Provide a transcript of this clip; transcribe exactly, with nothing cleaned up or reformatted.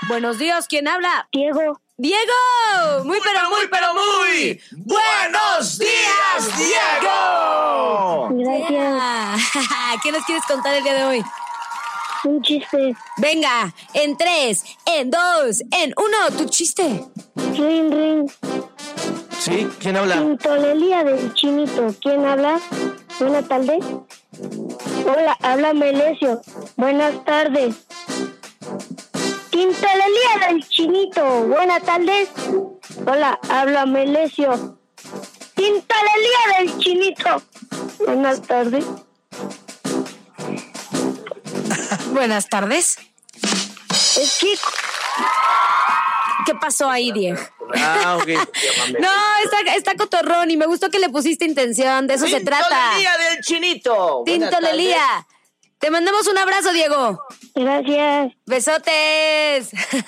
Buenos días, ¿quién habla? Diego. ¡Diego! Muy, muy pero, muy, pero muy. ¡Buenos días, Diego! Gracias. Yeah. ¿Qué nos quieres contar el día de hoy? Un chiste. Venga, en tres, en dos, en uno, tu chiste. Ring, ring. ¿Sí? ¿Quién habla? Tintolería del Chinito. ¿Quién habla? Buenas tardes. Hola, habla Melesio. Buenas tardes. Tintolería del Chinito. Buenas tardes. Hola, habla Melesio. Tintolería del Chinito. Buenas tardes. Buenas tardes. Es que... ¿Qué pasó ahí, Diego? Ah, ok. No, está, está cotorrón y me gustó que le pusiste intención, de eso se trata. Tintolería del Chinito. Tintolería. Te mandamos un abrazo, Diego. Gracias. Besotes.